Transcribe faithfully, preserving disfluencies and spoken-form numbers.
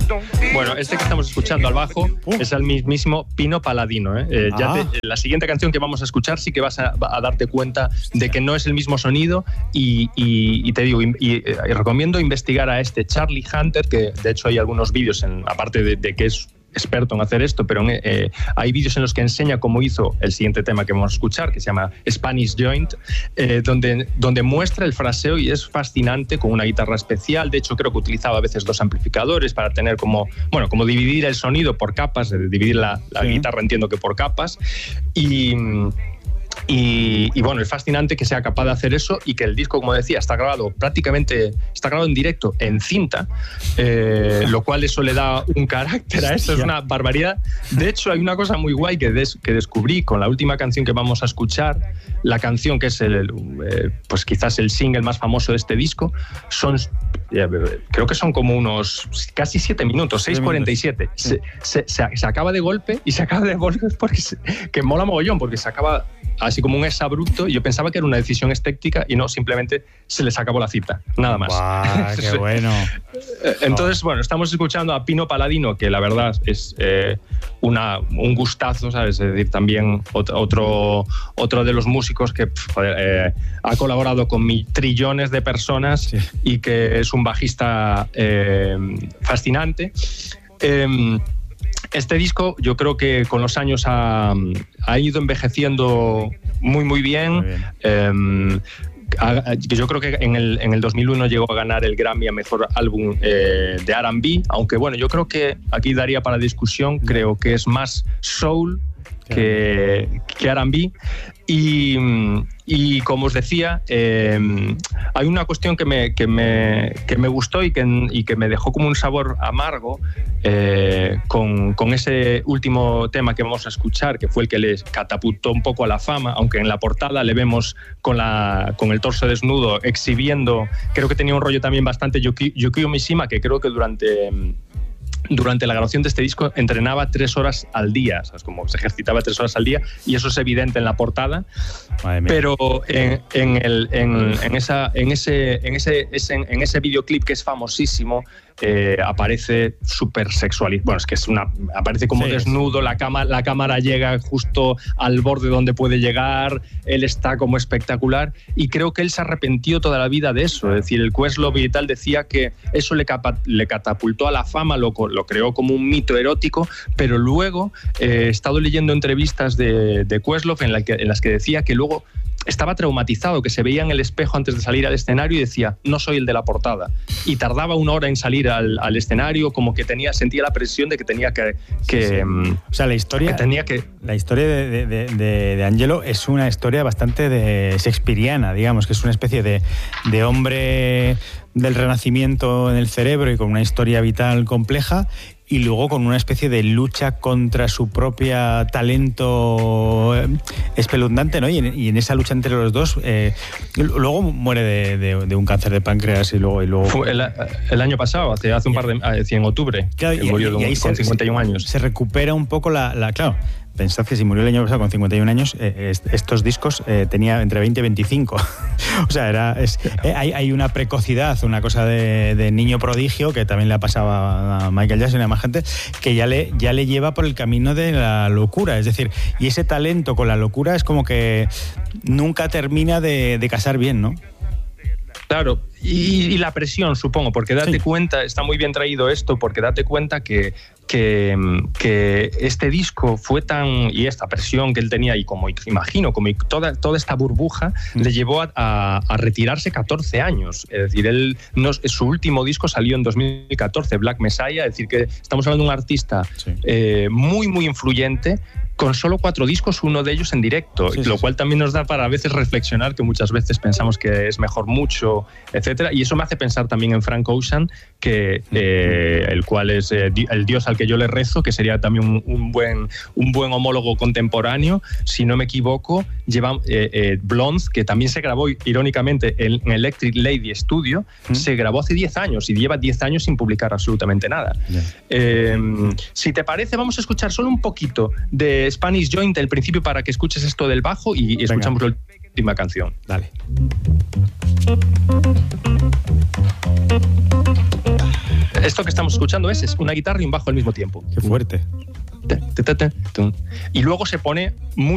Bueno, este que estamos escuchando al bajo uh. es el mismísimo Pino Palladino. ¿eh? Eh, ah. ya te, la siguiente canción que vamos a escuchar sí que vas a, a darte cuenta de que no es el mismo sonido y, y, y te digo, y, y, y recomiendo investigar a este Charlie Hunter, que de hecho hay algunos vídeos, en, aparte de, de que es experto en hacer esto, pero eh, hay vídeos en los que enseña cómo hizo el siguiente tema que vamos a escuchar, que se llama Spanish Joint, eh, donde, donde muestra el fraseo y es fascinante, con una guitarra especial. De hecho, creo que utilizaba a veces dos amplificadores para tener como, bueno, como dividir el sonido por capas, dividir la, la sí. guitarra, entiendo que por capas, y... Y, y bueno, es fascinante que sea capaz de hacer eso y que el disco, como decía, está grabado prácticamente, está grabado en directo, en cinta, eh, lo cual eso le da un carácter a esto, es una barbaridad. De hecho, hay una cosa muy guay que, des, que descubrí con la última canción que vamos a escuchar, la canción que es el, eh, pues quizás el single más famoso de este disco, son, eh, creo que son como unos casi siete minutos, seis cuarenta y siete. Se, se, se, se acaba de golpe y se acaba de golpe porque se, que mola mogollón, porque se acaba así como un exabrupto. Yo pensaba que era una decisión estética y no, simplemente se les acabó la cita, nada más. ¡Guau, qué bueno! Entonces, bueno, estamos escuchando a Pino Palladino, que la verdad es eh, una, un gustazo, ¿sabes? Es decir, también otro, otro de los músicos que joder, eh, ha colaborado con mil trillones de personas sí. y que es un bajista eh, fascinante. Eh, Este disco yo creo que con los años ha, ha ido envejeciendo muy muy bien, muy bien. Eh, yo creo que en el, en el dos mil uno llegó a ganar el Grammy a Mejor Álbum eh, de R and B, aunque bueno, yo creo que aquí daría para discusión, creo que es más soul que, que R and B. Y, y como os decía, eh, hay una cuestión que me, que me, que me gustó y que, y que me dejó como un sabor amargo eh, con, con ese último tema que vamos a escuchar, que fue el que les catapultó un poco a la fama, aunque en la portada le vemos con, la, con el torso desnudo exhibiendo, creo que tenía un rollo también bastante Yuki, Yukio Mishima, que creo que durante... Durante la grabación de este disco entrenaba tres horas al día, ¿sabes? Como se ejercitaba tres horas al día, y eso es evidente en la portada. Pero en, en, el, en, en, esa, en ese, en ese, en ese videoclip que es famosísimo, eh, aparece súper sexual. Bueno, es que es una, aparece como sí, desnudo, la, cama, la cámara llega justo al borde donde puede llegar, él está como espectacular, y creo que él se arrepintió toda la vida de eso. Es decir, el Questlove y tal decía que eso le, capa, le catapultó a la fama, lo, lo creó como un mito erótico, pero luego eh, he estado leyendo entrevistas de, de Questlove en, la que, en las que decía que luego estaba traumatizado, que se veía en el espejo antes de salir al escenario y decía, no soy el de la portada. Y tardaba una hora en salir al, al escenario, como que tenía, sentía la presión de que tenía que... que sí, sí. O sea, la historia, que tenía que... la historia de, de, de, de Angelo es una historia bastante de shakespeariana, digamos, que es una especie de, de hombre del renacimiento en el cerebro y con una historia vital compleja, y luego con una especie de lucha contra su propio talento espeluznante, ¿no? Y en, y en esa lucha entre los dos, eh, luego muere de, de, de un cáncer de páncreas y luego... Y luego... Fue el, el año pasado, hace, hace un par de... en octubre, claro, y, murió y, y con se, cincuenta y un años. Se recupera un poco la... la claro, pensad que si murió el año pasado con cincuenta y un años, eh, estos discos eh, tenía entre veinte y veinticinco. O sea, era, es, eh, hay, hay una precocidad, una cosa de, de niño prodigio que también le ha pasado a Michael Jackson y a más gente, que ya le, ya le lleva por el camino de la locura. Es decir, y ese talento con la locura es como que nunca termina de, de casar bien, ¿no? Claro, y, y la presión, supongo, porque date sí. cuenta, está muy bien traído esto, porque date cuenta que, que, que este disco fue tan, y esta presión que él tenía, y como imagino, como toda, toda esta burbuja, mm. le llevó a, a, a retirarse catorce años. Es decir, él no, su último disco salió en dos mil catorce, Black Messiah, es decir, que estamos hablando de un artista sí. eh, muy, muy influyente, con solo cuatro discos, uno de ellos en directo, sí, lo sí, cual sí. también nos da para a veces reflexionar, que muchas veces pensamos que es mejor mucho, etcétera. Y eso me hace pensar también en Frank Ocean, que, eh, el cual es eh, el dios al que yo le rezo, que sería también un, un, buen, un buen homólogo contemporáneo. Si no me equivoco, lleva eh, eh, Blonde, que también se grabó irónicamente en, en Electric Lady Studio, ¿Mm? se grabó hace diez años y lleva diez años sin publicar absolutamente nada. Yeah. Eh, si te parece, vamos a escuchar solo un poquito de Spanish Joint, el principio, para que escuches esto del bajo y, y escuchamos la última canción. Dale. Esto que estamos escuchando es, es una guitarra y un bajo al mismo tiempo. Qué fuerte. Y luego se pone mucho